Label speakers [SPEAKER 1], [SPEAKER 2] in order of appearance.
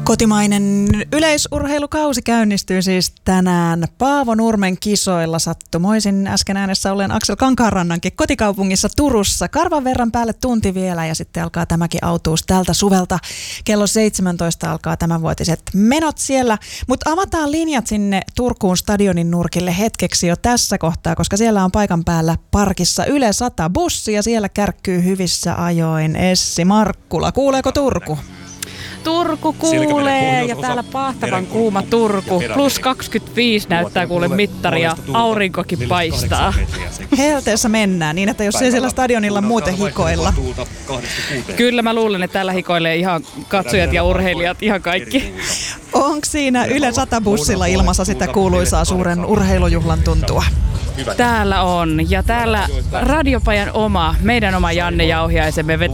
[SPEAKER 1] Kotimainen yleisurheilukausi käynnistyy siis tänään Paavo Nurmen kisoilla sattumoisin. Äsken äänessä olen Aksel Kankaanrannankin kotikaupungissa Turussa. Karvan verran päälle tunti vielä ja sitten alkaa tämäkin autuus tältä suvelta. Kello 17 alkaa tämänvuotiset menot siellä. Mutta avataan linjat sinne Turkuun stadionin nurkille hetkeksi jo tässä kohtaa, koska siellä on paikan päällä parkissa Yle 100 bussi ja siellä kärkkyy hyvissä ajoin Essi Markkula. Kuuleeko Turku?
[SPEAKER 2] Turku kuulee ja täällä pahtavan kuuma Turku. Plus 25 näyttää kuule mittari ja aurinkokin paistaa.
[SPEAKER 1] Helteessä mennään niin, että jos ei siellä stadionilla muuten hikoilla.
[SPEAKER 2] Kyllä mä luulen, että täällä hikoilee ihan katsojat ja urheilijat, ihan kaikki.
[SPEAKER 1] Onko siinä Yle 100 bussilla ilmassa sitä kuuluisaa suuren urheilujuhlan tuntua?
[SPEAKER 2] Täällä on ja täällä radiopajan meidän oma Janne Jauhiaisemme vetää